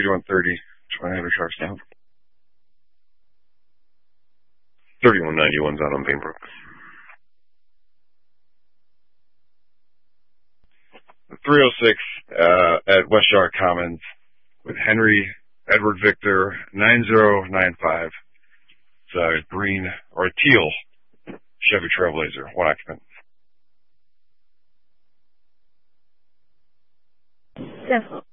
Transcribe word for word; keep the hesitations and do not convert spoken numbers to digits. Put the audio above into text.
eighty-one thirty, twenty-nine Sharks down. thirty-one ninety-one's out on Bainbrook. three oh six uh, at West Yard Commons with Henry Edward Victor nine zero nine five. It's a green or a teal Chevy Trailblazer, one occupant. Yes.